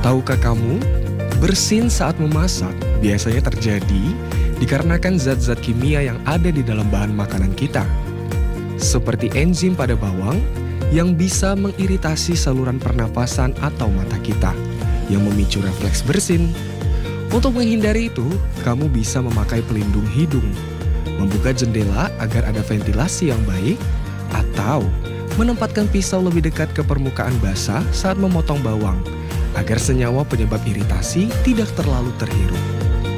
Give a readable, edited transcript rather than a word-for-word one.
Tahukah kamu, bersin saat memasak biasanya terjadi dikarenakan zat-zat kimia yang ada di dalam bahan makanan kita. Seperti enzim pada bawang yang bisa mengiritasi saluran pernapasan atau mata kita, yang memicu refleks bersin. Untuk menghindari itu, kamu bisa memakai pelindung hidung, membuka jendela agar ada ventilasi yang baik, atau menempatkan pisau lebih dekat ke permukaan basah saat memotong bawang, agar senyawa penyebab iritasi tidak terlalu terhirup.